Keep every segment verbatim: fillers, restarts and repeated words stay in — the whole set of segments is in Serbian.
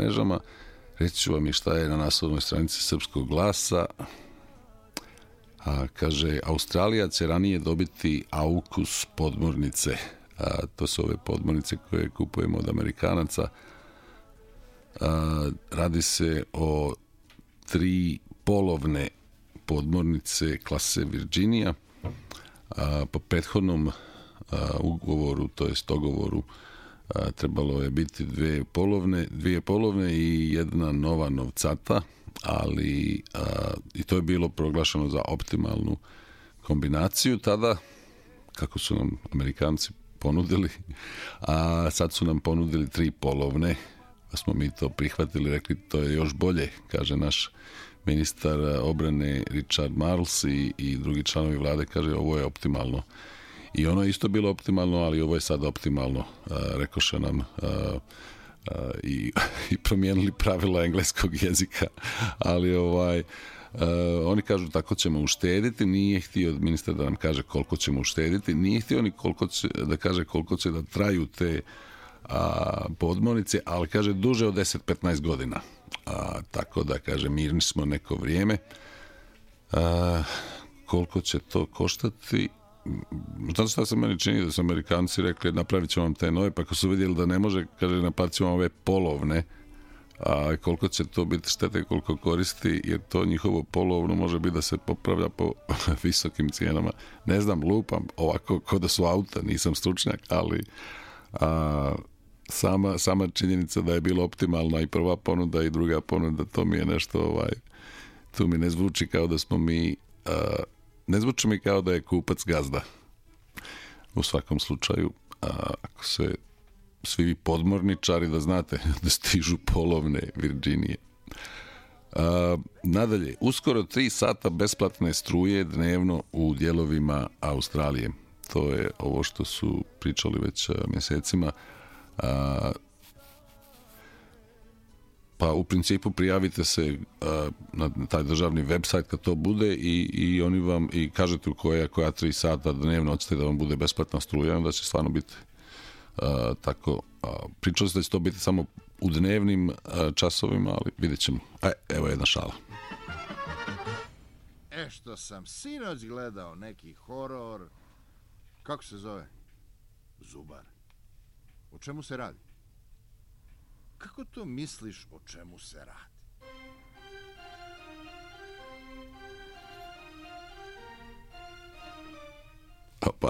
mrežama. Reći ću vam i šta je na naslovnoj stranici Srpskog glasa. A, kaže, Australija će ranije dobiti AUKUS podmornice. A, to su ove podmornice koje kupujemo od Amerikanaca. A, radi se o tri polovne podmornice klase Virginia. A, po prethodnom a, ugovoru, to jest dogovoru, a, trebalo je biti dve polovne, dvije polovne i jedna nova novcata, ali a, i to je bilo proglašeno za optimalnu kombinaciju tada, kako su nam Amerikanci ponudili, a sad su nam ponudili tri polovne, pa smo mi to prihvatili, rekli to je još bolje, kaže naš ministar obrane Richard Marles i, i drugi članovi vlade, kaže ovo je optimalno. I ono je isto bilo optimalno, ali ovo je sad optimalno, a, rekoše nam, a, a, i, i promijenili pravila engleskog jezika, ali ovaj, a, oni kažu tako ćemo uštediti, nije htio ministar da nam kaže koliko ćemo uštediti, nije htio ni koliko će, da kaže koliko će da traju te a, podmornice, ali kaže duže od deset do petnaest godina. A, tako da, kaže, mirni smo neko vrijeme. A, koliko će to koštati? Znate šta se meni čini, da su Amerikanci rekli napravit ćemo vam te nove, pa ako su vidjeli da ne može, kaže napravit ćemo ove polovne, a koliko će to biti štete, koliko koristi, jer to njihovo polovno može biti da se popravlja po visokim cijenama. Ne znam, lupam ovako kod da su auta, nisam stručnjak, ali a, sama, sama činjenica da je bilo optimalna i prva ponuda i druga ponuda, to mi je nešto, ovaj, tu mi ne zvuči kao da smo mi, a, ne zvuči mi kao da je kupac gazda. U svakom slučaju, a, ako se svi vi podmorničari da znate da stižu polovne Virginije. A, nadalje, uskoro tri sata besplatne struje dnevno u dijelovima Australije. To je ovo što su pričali već mjesecima. A, pa u principu prijavite se a, na taj državni website kad to bude i, i oni vam i kažete u koja, koja tri sata dnevno hoćete da vam bude besplatna struja, onda će stvarno biti a, tako. A, pričali ste da će to biti samo u dnevnim a, časovima, ali vidjet ćemo. E, evo jedna šala. E, što sam sinoć gledao neki horor, kako se zove? Zubar. O čemu se radi? Kako to misliš o čemu se radi? Opa.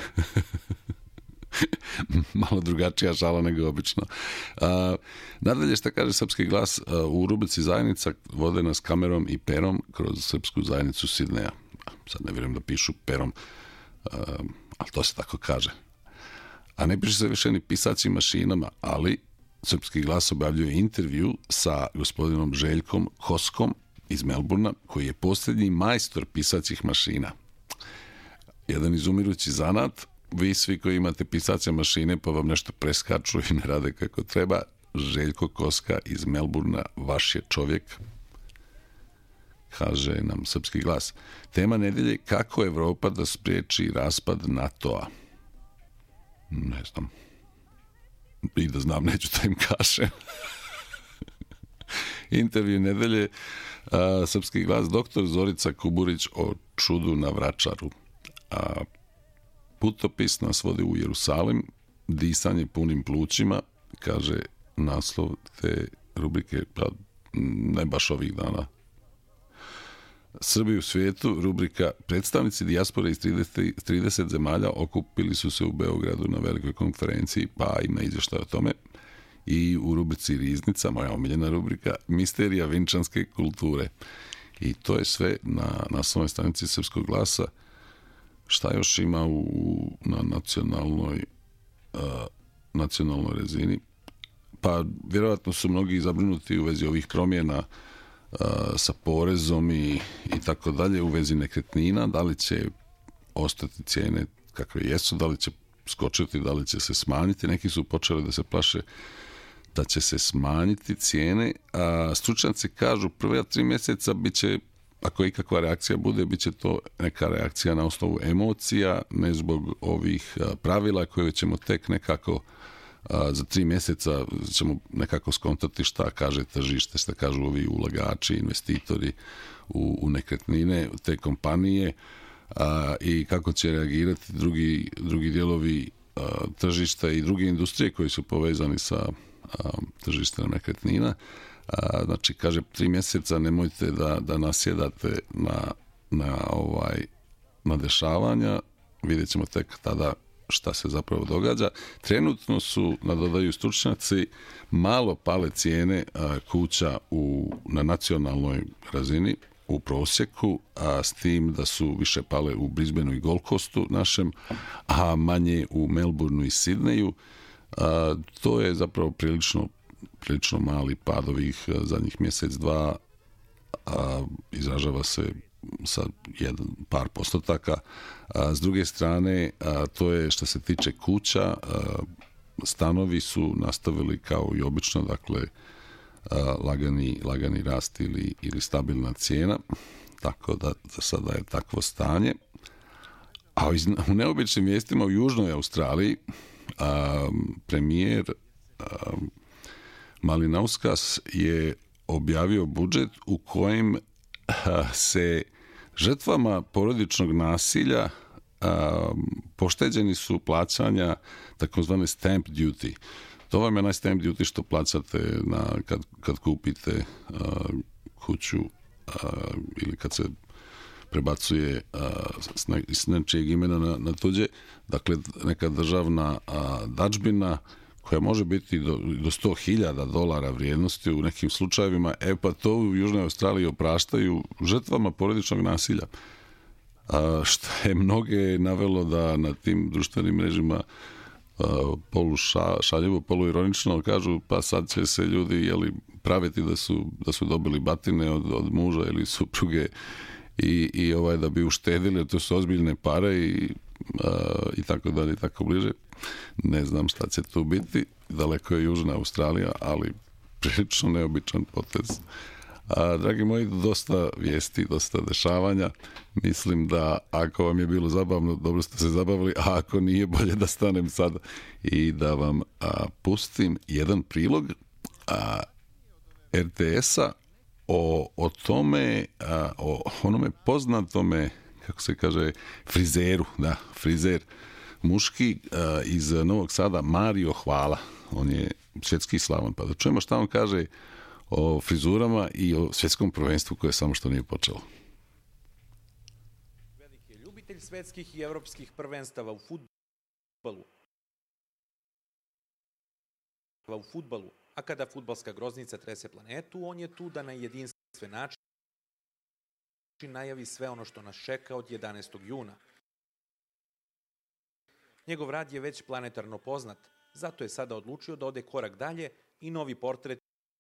Malo drugačija šala nego obično. A, nadalje šta kaže Srpski glas, a, u rubrici zajednica vode nas kamerom i perom kroz srpsku zajednicu Sidneja. Sad ne vjerujem da pišu perom, a, ali to se tako kaže. A ne piše se više ni pisaćim mašinama, ali Srpski glas objavljuje intervju sa gospodinom Željkom Koskom iz Melburna, koji je posljednji majstor pisaćih mašina. Jedan izumirući zanat. Vi svi koji imate pisaće mašine pa vam nešto preskaču i ne rade kako treba, Željko Koska iz Melburna, vaš je čovjek, kaže nam Srpski glas. Tema nedelje, kako Evropa da spriječi raspad NATO-a. Ne znam. I da znam, neću da im kažem. Intervju nedelje, a, Srpski glas, doktor Zorica Kuburić o čudu na Vračaru. A putopis nas vodi u Jerusalim, disanje punim plućima, kaže naslov te rubrike, pa ne baš ovih dana. Srbi u svijetu, rubrika predstavnici dijaspore iz trideset, trideset zemalja okupili su se u Beogradu na velikoj konferenciji, pa ima izvještaj o tome. I u rubrici Riznica, moja omiljena rubrika, misterija vinčanske kulture. I to je sve na naslovnoj stranici Srpskog glasa. Šta još ima u, na nacionalnoj uh, nacionalnoj razini? Pa vjerojatno su mnogi zabrinuti u vezi ovih promjena uh, sa porezom i, i tako dalje u vezi nekretnina, da li će ostati cijene kakve jesu, da li će skočiti, da li će se smanjiti. Neki su počeli da se plaše da će se smanjiti cijene, a stručnjaci kažu prve tri mjeseca bit će, ako ikakva reakcija bude, bit će to neka reakcija na osnovu emocija, ne zbog ovih pravila koje ćemo tek nekako a, za tri mjeseca ćemo nekako skontati šta kaže tržište, šta kažu ovi ulagači, investitori u, u nekretnine, te kompanije a, i kako će reagirati drugi, drugi dijelovi a, tržišta i druge industrije koji su povezani sa a, tržištem nekretnina. A, znači, kaže, tri mjeseca nemojte da, da nasjedate na, na, ovaj, na dešavanja, vidjet ćemo tek tada šta se zapravo događa. Trenutno su, nadodaju stručnjaci, malo pale cijene a, kuća u, na nacionalnoj razini, u prosjeku, a s tim da su više pale u Brisbaneu i Gold Coastu našem, a manje u Melbourneu i Sidneju. A, to je zapravo prilično prilično mali pad ovih zadnjih mjesec, dva, a, izražava se sa jedan par postotaka. A, s druge strane, a, to je što se tiče kuća, a, stanovi su nastavili kao i obično, dakle, a, lagani, lagani rast ili, ili stabilna cijena, tako da za sada je takvo stanje. A u neobičnim vijestima u Južnoj Australiji a, premijer a, Malinauskas je objavio budžet u kojem a, se žrtvama porodičnog nasilja a, pošteđeni su plaćanja takozvane stamp duty. To vam je onaj stamp duty što plaćate na, kad, kad kupite a, kuću a, ili kad se prebacuje a, s, ne, s nečijeg imena na, na tuđe. Dakle, neka državna a, dačbina koja može biti do, do sto hiljada dolara vrijednosti u nekim slučajevima, e pa to u Južnoj Australiji opraštaju žrtvama porodičnog nasilja. A, što je mnoge navelo da na tim društvenim mrežima a, polu ša, šaljivo, polu ironično kažu, pa sad će se ljudi jeli, praviti da su, da su dobili batine od, od muža ili supruge i, i ovaj, da bi uštedili, to su ozbiljne pare i, a, i tako dalje i tako bliže. Ne znam šta će tu biti, daleko je Južna Australija, ali prilično neobičan potez. A, dragi moji, dosta vijesti, dosta dešavanja. Mislim da ako vam je bilo zabavno, dobro ste se zabavili, a ako nije, bolje da stanem sad i da vam a, pustim jedan prilog a, er te esa o, o tome, a, o onome poznatome, kako se kaže, frizeru, da, frizer, muški uh, iz Novog Sada, Mario Hvala. On je svjetski slavan. Pa da čujemo šta on kaže o frizurama i o svjetskom prvenstvu koje samo što nije počelo. Veliki je ljubitelj svjetskih i evropskih prvenstava u fudbalu. U fudbalu. A kada fudbalska groznica trese planetu, on je tu da na jedinstven način najavi sve ono što nas čeka od jedanaestog juna. Njegov rad je već planetarno poznat, zato je sada odlučio da ode korak dalje i novi portret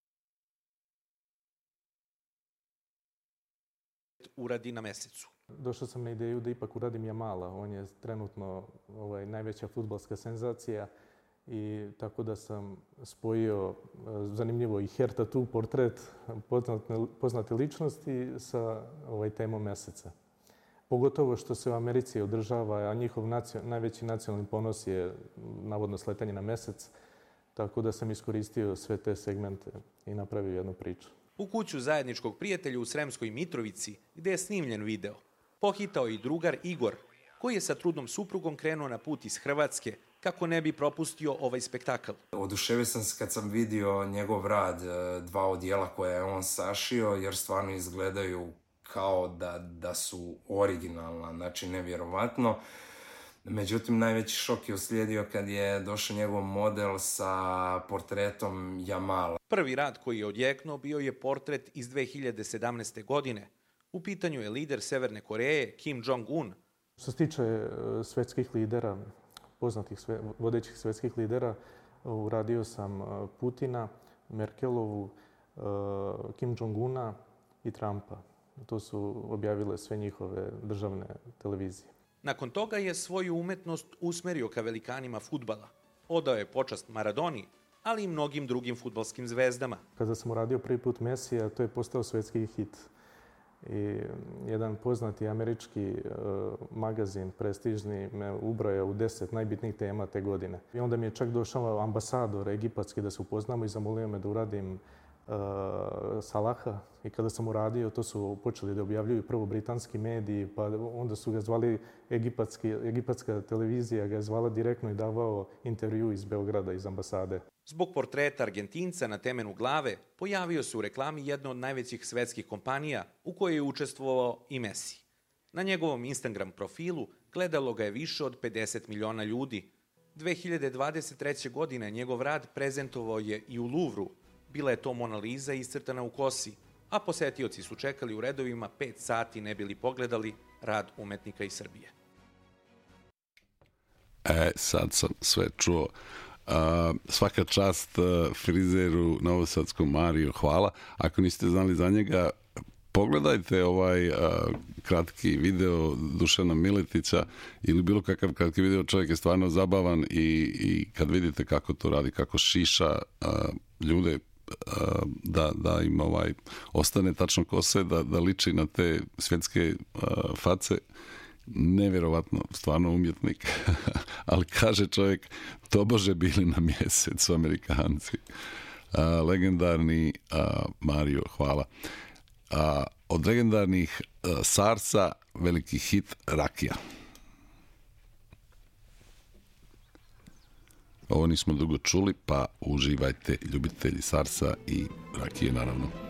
uradi na Mesecu. Došao sam na ideju da ipak uradim Jamala. On je trenutno ovaj, najveća fudbalska senzacija i tako da sam spojio zanimljivo i hair tattoo portret poznate, poznate ličnosti sa ovaj, temom Meseca. Pogotovo što se u Americi održava, a njihov nacio, najveći nacionalni ponos je navodno sletanje na Mesec, tako da sam iskoristio sve te segmente i napravio jednu priču. U kuću zajedničkog prijatelja u Sremskoj Mitrovici, gde je snimljen video, pohitao i drugar Igor, koji je sa trudnom suprugom krenuo na put iz Hrvatske kako ne bi propustio ovaj spektakl. Oduševio sam se kad sam vidio njegov rad, dva odijela koje je on sašio, jer stvarno izgledaju kao da, da su originalna, znači nevjerovatno. Međutim, najveći šok je uslijedio kad je došao njegov model sa portretom Jamala. Prvi rad koji je odjeknuo bio je portret iz dve hiljade sedamnaeste. godine. U pitanju je lider Severne Koreje, Kim Jong-un. Što se tiče svetskih lidera, poznatih sve, vodećih svetskih lidera, uradio sam Putina, Merkelovu, Kim Jong-una i Trumpa. To su objavile sve njihove državne televizije. Nakon toga je svoju umetnost usmerio ka velikanima fudbala. Odao je počast Maradoni, ali i mnogim drugim fudbalskim zvezdama. Kada sam uradio prvi put Mesija, to je postao svetski hit. I jedan poznati američki magazin, prestižni, me ubroja u deset najbitnijih tema te godine. I onda mi je čak došao ambasador egipatski da se upoznamo i zamolio me da uradim Salaha, i kada sam uradio, to su počeli da objavljuju prvo britanski mediji, pa onda su ga zvali, egipatski, egipatska televizija ga je zvala direktno i davao intervju iz Beograda, iz ambasade. Zbog portreta Argentinca na temenu glave pojavio se u reklami jedna od najvećih svetskih kompanija u kojoj je učestvovao i Messi. Na njegovom Instagram profilu gledalo ga je više od pedeset miliona ljudi. dve hiljade dvadeset treće. godine njegov rad prezentovao je i u Luvru. Bila je to Mona Lisa iscrtana u kosi, a posetioci su čekali u redovima pet sati ne bili pogledali rad umetnika iz Srbije. E, sad sam sve čuo. Uh, svaka čast uh, frizeru novosadskom Mariju, hvala. Ako niste znali za njega, pogledajte ovaj uh, kratki video Dušana Miletića ili bilo kakav kratki video, čovjek je stvarno zabavan i, i kad vidite kako to radi, kako šiša uh, ljude, da, da im ovaj, ostane tačno kose, da, da liči na te svjetske uh, face. Nevjerovatno, stvarno umjetnik. Ali kaže čovjek, tobože bili na mjesecu Amerikanci. Uh, legendarni uh, Mario, hvala. Uh, od legendarnih uh, Sarsa, veliki hit Rakija. Ovo nismo dugo čuli, pa uživajte, ljubitelji Sarsa i Rakije, naravno.